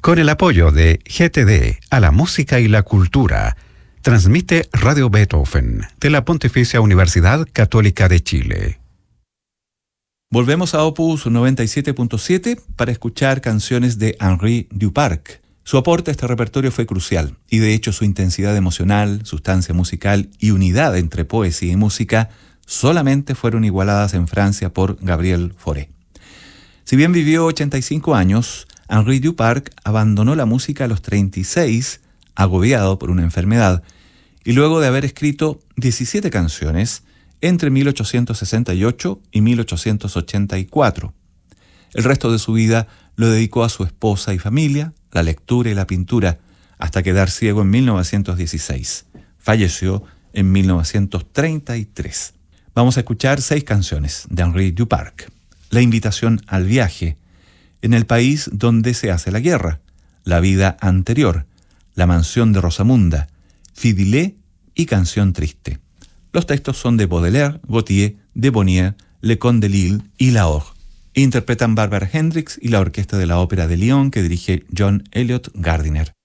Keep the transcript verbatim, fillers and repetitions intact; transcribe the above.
Con el apoyo de G T D a la música y la cultura, transmite Radio Beethoven de la Pontificia Universidad Católica de Chile. Volvemos a Opus noventa y siete punto siete para escuchar canciones de Henri Duparc. Su aporte a este repertorio fue crucial, y de hecho su intensidad emocional, sustancia musical y unidad entre poesía y música solamente fueron igualadas en Francia por Gabriel Fauré. Si bien vivió ochenta y cinco años, Henri Duparc abandonó la música a los treinta y seis, agobiado por una enfermedad, y luego de haber escrito diecisiete canciones entre mil ochocientos sesenta y ocho y mil ochocientos ochenta y cuatro. El resto de su vida lo dedicó a su esposa y familia, la lectura y la pintura, hasta quedar ciego en mil novecientos dieciséis. Falleció en mil novecientos treinta y tres. Vamos a escuchar seis canciones de Henri Duparc. La invitación al viaje, En el país donde se hace la guerra, La vida anterior, La mansión de Rosamunda, Fidilé y Canción triste. Los textos son de Baudelaire, Gautier, de Bonnier, Le Conte de Lille y Laor. Interpretan Barbara Hendricks y la Orquesta de la Ópera de Lyon que dirige John Elliott Gardiner.